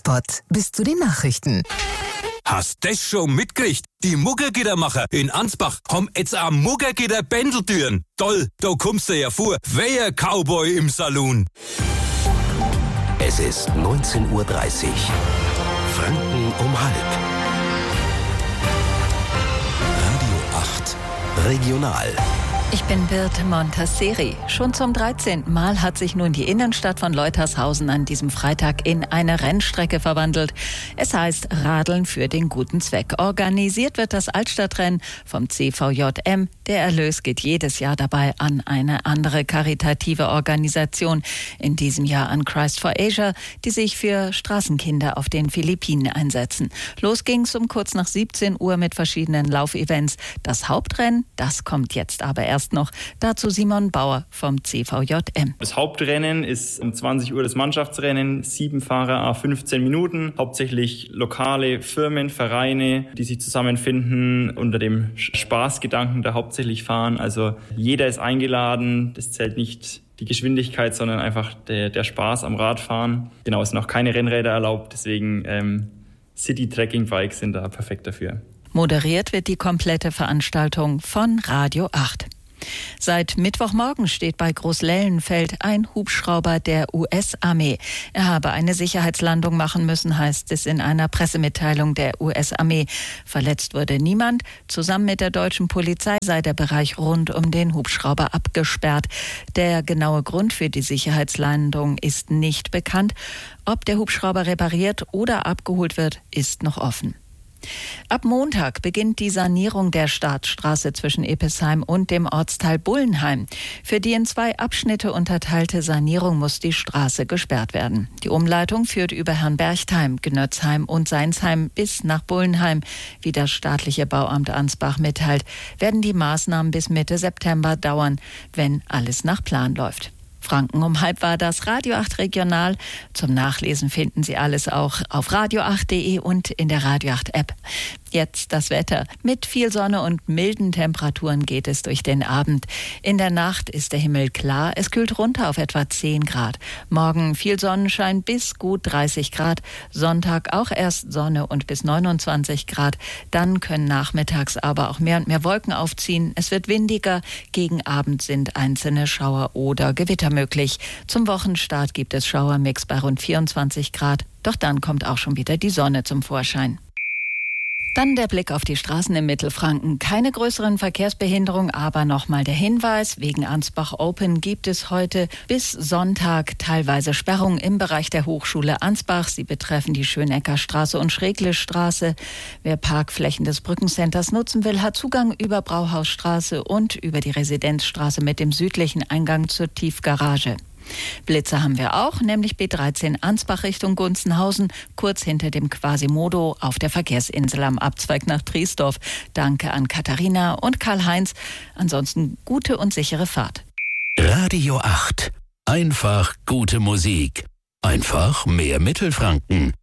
Werbespot bis zu den Nachrichten. Hast das schon mitgekriegt? Die Muggergittermacher in Ansbach haben jetzt auch Muggergitter-Bändeltüren. Toll, da kommst du ja vor. Wer Cowboy im Saloon? Es ist 19:30 Uhr. Franken um halb. Radio 8 Regional. Ich bin Birte Montasseri. Schon zum 13. Mal hat sich nun die Innenstadt von Leutershausen an diesem Freitag in eine Rennstrecke verwandelt. Es heißt Radeln für den guten Zweck. Organisiert wird das Altstadtrennen vom CVJM. Der Erlös geht jedes Jahr dabei an eine andere karitative Organisation. In diesem Jahr an Christ for Asia, die sich für Straßenkinder auf den Philippinen einsetzen. Los ging's um kurz nach 17 Uhr mit verschiedenen Laufevents. Das Hauptrennen, das kommt jetzt aber erst noch. Dazu Simon Bauer vom CVJM. Das Hauptrennen ist um 20 Uhr das Mannschaftsrennen. 7 Fahrer, 15 Minuten. Hauptsächlich lokale Firmen, Vereine, die sich zusammenfinden unter dem Spaßgedanken da hauptsächlich fahren. Also jeder ist eingeladen. Das zählt nicht die Geschwindigkeit, sondern einfach der Spaß am Radfahren. Genau, es sind auch keine Rennräder erlaubt. Deswegen City-Trekking-Bikes sind da perfekt dafür. Moderiert wird die komplette Veranstaltung von Radio 8. Seit Mittwochmorgen steht bei Großlellenfeld ein Hubschrauber der US-Armee. Er habe eine Sicherheitslandung machen müssen, heißt es in einer Pressemitteilung der US-Armee. Verletzt wurde niemand. Zusammen mit der deutschen Polizei sei der Bereich rund um den Hubschrauber abgesperrt. Der genaue Grund für die Sicherheitslandung ist nicht bekannt. Ob der Hubschrauber repariert oder abgeholt wird, ist noch offen. Ab Montag beginnt die Sanierung der Staatsstraße zwischen Eppesheim und dem Ortsteil Bullenheim. Für die in 2 Abschnitte unterteilte Sanierung muss die Straße gesperrt werden. Die Umleitung führt über Herrnberchtheim, Gnötzheim und Seinsheim bis nach Bullenheim. Wie das staatliche Bauamt Ansbach mitteilt, werden die Maßnahmen bis Mitte September dauern, wenn alles nach Plan läuft. Franken um halb war das Radio 8 Regional. Zum Nachlesen finden Sie alles auch auf radio8.de und in der Radio 8 App. Jetzt das Wetter. Mit viel Sonne und milden Temperaturen geht es durch den Abend. In der Nacht ist der Himmel klar. Es kühlt runter auf etwa 10 Grad. Morgen viel Sonnenschein bis gut 30 Grad. Sonntag auch erst Sonne und bis 29 Grad. Dann können nachmittags aber auch mehr und mehr Wolken aufziehen. Es wird windiger. Gegen Abend sind einzelne Schauer oder Gewitter möglich. Zum Wochenstart gibt es Schauermix bei rund 24 Grad. Doch dann kommt auch schon wieder die Sonne zum Vorschein. Dann der Blick auf die Straßen im Mittelfranken. Keine größeren Verkehrsbehinderungen, aber nochmal der Hinweis, wegen Ansbach Open gibt es heute bis Sonntag teilweise Sperrungen im Bereich der Hochschule Ansbach. Sie betreffen die Schöneckerstraße und Schreglischstraße. Wer Parkflächen des Brückencenters nutzen will, hat Zugang über Brauhausstraße und über die Residenzstraße mit dem südlichen Eingang zur Tiefgarage. Blitzer haben wir auch, nämlich B13 Ansbach Richtung Gunzenhausen, kurz hinter dem Quasimodo auf der Verkehrsinsel am Abzweig nach Triesdorf. Danke an Katharina und Karl-Heinz. Ansonsten gute und sichere Fahrt. Radio 8. Einfach gute Musik. Einfach mehr Mittelfranken.